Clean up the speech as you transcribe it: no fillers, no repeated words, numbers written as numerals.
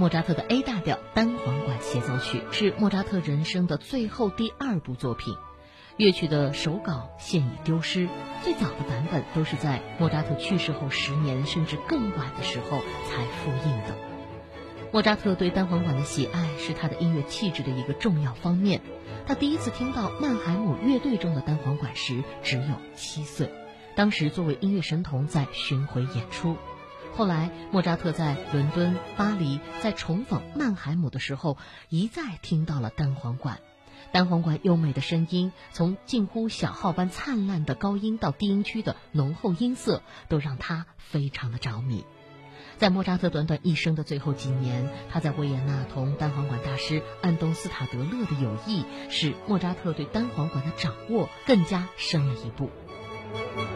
莫扎特的 A 大调单簧管协奏曲，是莫扎特人生的最后第2部作品。乐曲的手稿现已丢失，最早的版本都是在莫扎特去世后10年甚至更晚的时候才复印的。莫扎特对单簧管的喜爱是他的音乐气质的一个重要方面。他第一次听到曼海姆乐队中的单簧管时只有7岁，当时作为音乐神童在巡回演出。后来莫扎特在伦敦、巴黎在重访曼海姆的时候，一再听到了单簧管。单簧管优美的声音，从近乎小号般灿烂的高音到低音区的浓厚音色，都让他非常的着迷。在莫扎特短短一生的最后几年，他在维也纳同单簧管大师安东斯塔德勒的友谊，使莫扎特对单簧管的掌握更加深了一步。